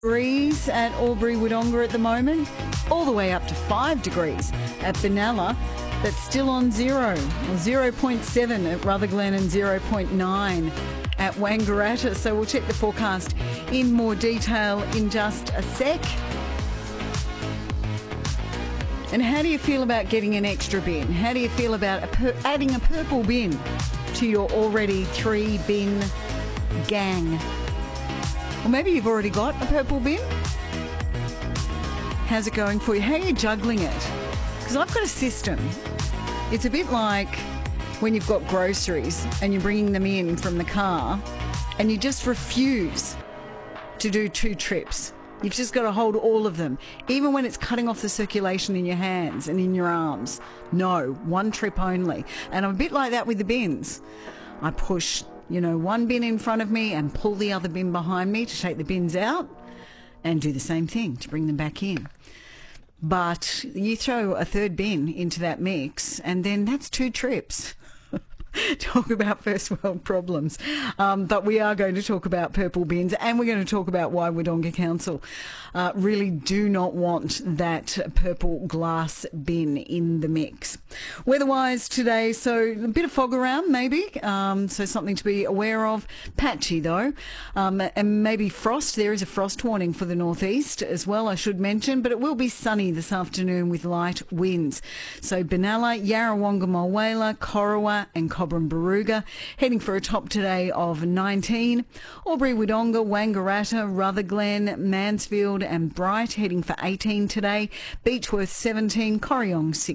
Degrees at Albury-Wodonga at the moment, all the way up to 5 degrees at Benalla. That's still on 0.7 at Rutherglen and 0.9 at Wangaratta. So we'll check the forecast in more detail in just a sec. And how do you feel about getting an extra bin? How do you feel about adding a purple bin to your already 3-bin gang? Or maybe you've already got a purple bin. How's it going for you? How are you juggling it? Because I've got a system. It's a bit like when you've got groceries and you're bringing them in from the car and you just refuse to do 2 trips. You've just got to hold all of them, even when it's cutting off the circulation in your hands and in your arms. No, 1 trip only. And I'm a bit like that with the bins. I push, 1 bin in front of me and pull the other bin behind me to take the bins out and do the same thing to bring them back in. But you throw a 3rd bin into that mix and then that's 2 trips. Talk about first world problems. But we are going to talk about purple bins and we're going to talk about why Wodonga Council really do not want that purple glass bin in the mix. Weather-wise today, so a bit of fog around maybe, so something to be aware of. Patchy though, and maybe frost. There is a frost warning for the northeast as well, I should mention, but it will be sunny this afternoon with light winds. So Benalla, Yarrawonga, Mulwala, Corowa and Cobram Barooga heading for a top today of 19. Albury-Wodonga, Wangaratta, Rutherglen, Mansfield and Bright heading for 18 today. Beechworth 17, Corryong 16.